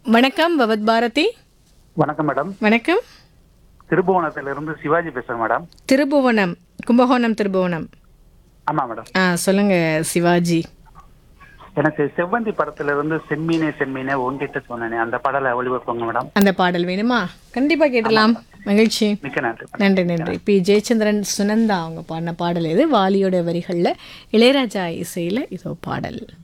வணக்கம் பவத் பாரதி. வணக்கம் மேடம். வணக்கம். திருபுவனத்திலிருந்து சிவாஜி பேசுறேன் மேடம். திருபுவனம், கும்பகோணம் திருபுவனம். ஆமா மேடம். சொல்லுங்க சிவாஜி. எனக்கு செவ்வந்தி படத்திலிருந்து செம்மீனே செம்மீனே உங்ககிட்ட சொன்னேனே அந்த பாடலை ஒளிபரப்புங்க மேடம். அந்த பாடல் வேணுமா? கண்டிப்பா கேட்டலாம். மகிழ்ச்சி. மிக்க நன்றி. நன்றி நன்றி. பி ஜெயச்சந்திரன் சுனந்தா அவங்க பாடின பாடல் இது. வாலியோட வரிகளில், இளையராஜா இசையில் இதோ பாடல்.